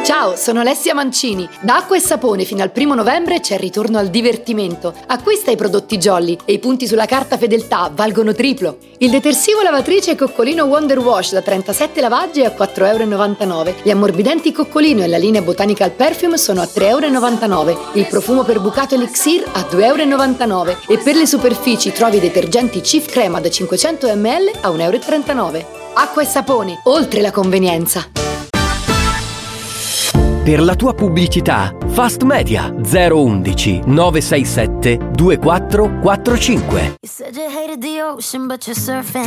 Ciao, sono Alessia Mancini. Da Acqua e Sapone fino al 1 novembre c'è il ritorno al divertimento. Acquista i prodotti Jolly e i punti sulla carta fedeltà valgono triplo. Il detersivo lavatrice Coccolino Wonder Wash da 37 lavaggi è a 4,99 €. Gli ammorbidenti Coccolino e la linea Botanical Perfume sono a 3,99 €. Il profumo per bucato Elixir a 2,99 € e per le superfici trovi i detergenti Cif Crema da 500 ml a 1,39 €. Acqua e Sapone, oltre la convenienza. Per la tua pubblicità, Fast Media 011 967 2445. You said you hated the ocean, but you're surfing.